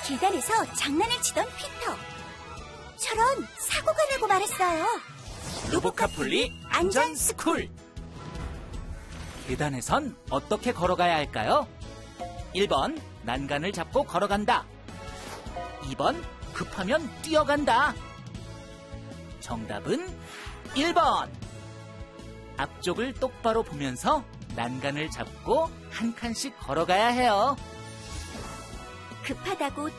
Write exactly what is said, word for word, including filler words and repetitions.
계단에서 장난을 치던 피터. 저런 사고가 나고 말았어요. 로보카폴리 안전스쿨. 계단에선 어떻게 걸어가야 할까요? 일 번 난간을 잡고 걸어간다. 이 번 급하면 뛰어간다. 정답은 일 번. 앞쪽을 똑바로 보면서 난간을 잡고 한 칸씩 걸어가야 해요. 급하다고